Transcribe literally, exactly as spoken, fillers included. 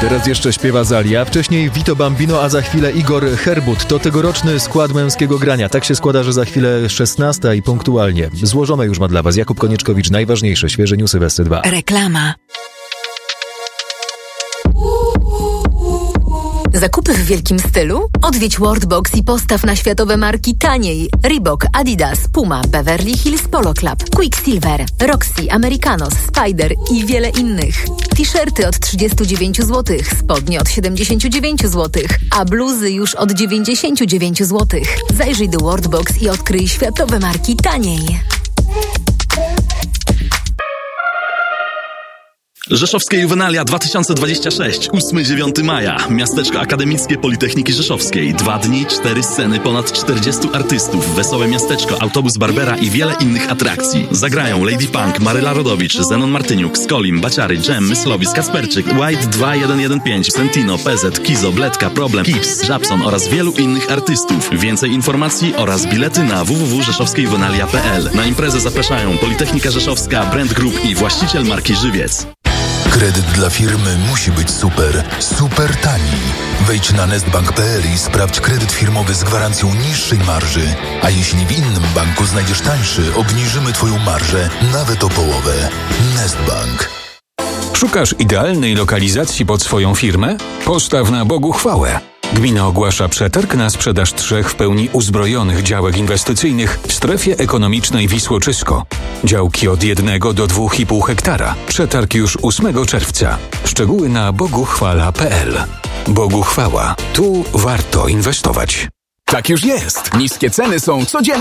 Teraz jeszcze śpiewa Zalia, wcześniej Vito Bambino, a za chwilę Igor Herbut. To tegoroczny skład męskiego grania. Tak się składa, że za chwilę szesnasta i punktualnie. Złożone już ma dla Was Jakub Konieczkowicz. Najważniejsze, świeże newsy w S C dwa. Reklama. Zakupy w wielkim stylu? Odwiedź Worldbox i postaw na światowe marki taniej. Reebok, Adidas, Puma, Beverly Hills Polo Club, Quicksilver, Roxy, Americanos, Spider i wiele innych. T-shirty od trzydzieści dziewięć złotych, spodnie od siedemdziesiąt dziewięć złotych, a bluzy już od dziewięćdziesiąt dziewięć złotych. Zajrzyj do Worldbox i odkryj światowe marki taniej. Rzeszowskie Juwenalia dwa tysiące dwadzieścia sześć, ósmego do dziewiątego maja. Miasteczko Akademickie Politechniki Rzeszowskiej. Dwa dni, cztery sceny, ponad czterdziestu artystów, wesołe miasteczko, autobus Barbera i wiele innych atrakcji. Zagrają Lady Punk, Maryla Rodowicz, Zenon Martyniuk, Skolim, Baciary, Dżem, Myslowis, Kasperczyk, White dwa jeden jeden pięć, Sentino, P Z, Kizo, Bledka, Problem, Kips, Żabson oraz wielu innych artystów. Więcej informacji oraz bilety na w w w kropka rzeszowskie juwenalia kropka p l. Na imprezę zapraszają Politechnika Rzeszowska, Brand Group i właściciel marki Żywiec. Kredyt dla firmy musi być super, super tani. Wejdź na nestbank kropka p l i sprawdź kredyt firmowy z gwarancją niższej marży. A jeśli w innym banku znajdziesz tańszy, obniżymy Twoją marżę nawet o połowę. Nestbank. Szukasz idealnej lokalizacji pod swoją firmę? Postaw na Bogu chwałę. Gmina ogłasza przetarg na sprzedaż trzech w pełni uzbrojonych działek inwestycyjnych w strefie ekonomicznej Wisłoczysko. Działki od jednego do dwóch i pół hektara. Przetarg już ósmego czerwca. Szczegóły na boguchwala kropka p l. Bogu chwała. Tu warto inwestować. Tak już jest. Niskie ceny są codziennie.